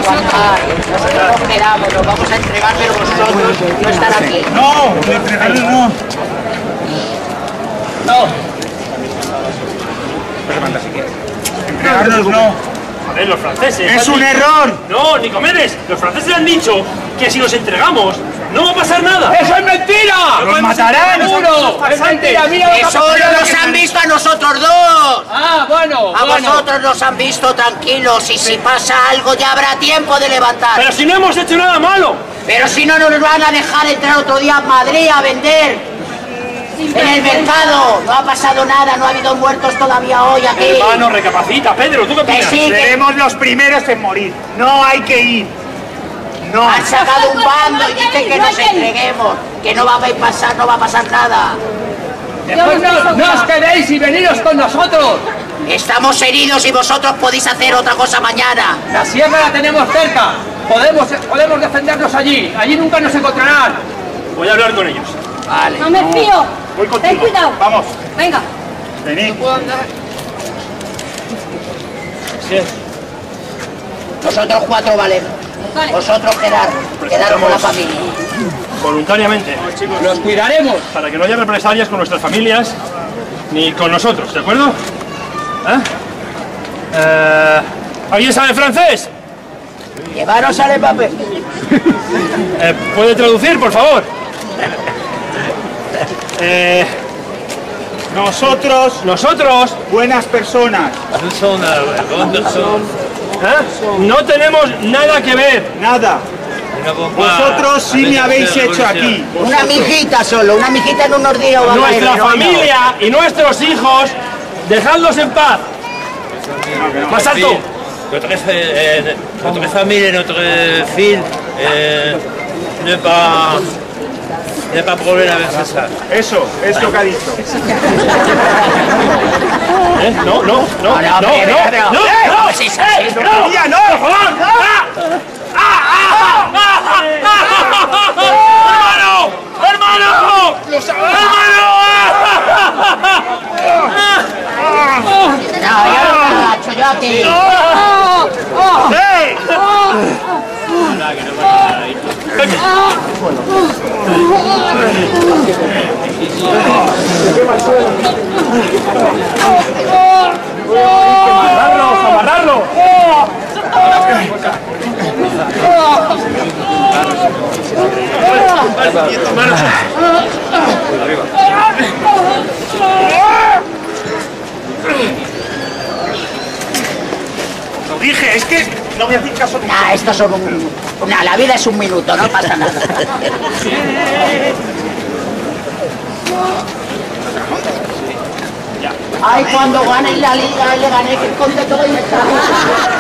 aguantar. Nosotros nos quedamos, nos vamos a entregar, pero vosotros no estar aquí. No, entregarnos no. No. Entregarnos no. A ver, los franceses... ¡Es un error! No, Nicomedes, los franceses han dicho que si nos entregamos no va a pasar nada. ¡Eso es mentira! ¡Nos matarán! ¡Seguro! ¡Es mentira! ¡Mira ¡Eso no nos han visto a nosotros dos! Ah, bueno, A vosotros nos han visto tranquilos y si pasa algo ya habrá tiempo de levantar. Pero si no hemos hecho nada malo. Pero si no nos van a dejar entrar otro día a Madrid a vender. En el mercado no ha pasado nada, no ha habido muertos todavía hoy aquí. Hermano, recapacita, Pedro, ¿tú qué Que opinas? sí, que Seremos los primeros en morir. No hay que ir. No. han sacado un bando y dicen que nos entreguemos, que no va a pasar, no va a pasar nada. Después no os quedéis y veniros con nosotros. Estamos heridos y vosotros podéis hacer otra cosa mañana. La sierra la tenemos cerca. Podemos defendernos allí. Allí nunca nos encontrarán. Voy a hablar con ellos. Vale. No me fío. Voy contigo. Ten cuidado. Vamos. Venga. Venid. Nosotros cuatro valemos. Vale. Vosotros quedar con la familia. Voluntariamente. Los cuidaremos. Para que no haya represalias con nuestras familias ni con nosotros, ¿de acuerdo? ¿Alguien sabe francés? Llevaros al Mbappé. ¿Puede traducir, por favor? Nosotros Buenas personas. no tenemos nada que ver. Nada. Vosotros sí me habéis hecho aquí. Una mijita solo, una mijita en unos días. va a Nuestra caer, ¿no? familia y nuestros hijos, dejadlos en paz. Más alto. Notre famille et notre fille n'est pas problème avec ça. Eso, es lo que ha dicho. No. Sí, sí, sí. ¡Ya no! ¡Hermano! No, yo no me agacho, yo a ti. ¡Amarrarlo! Lo dije, es que no me hacéis caso. Nah, estos son la vida es un minuto, no pasa nada. Ay, cuando ganen la liga, le gané que conte todo y está.